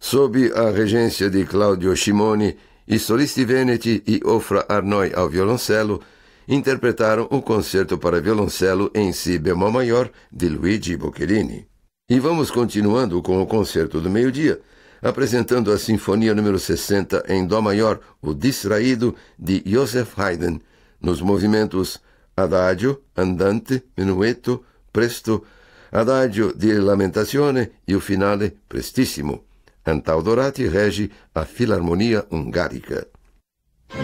Sob a regência de Claudio Scimoni, i solisti veneti e Ofra Arnoi ao violoncelo interpretaram o concerto para violoncelo em si bemol maior de Luigi Boccherini. E vamos continuando com o concerto do meio-dia, apresentando a Sinfonia número 60 em dó maior, o Distraído, de Joseph Haydn, nos movimentos Adagio, Andante, Menuetto, Presto, Adagio di Lamentazione e o finale Prestissimo. Antau Dorati rege a Filarmonia Ungarica.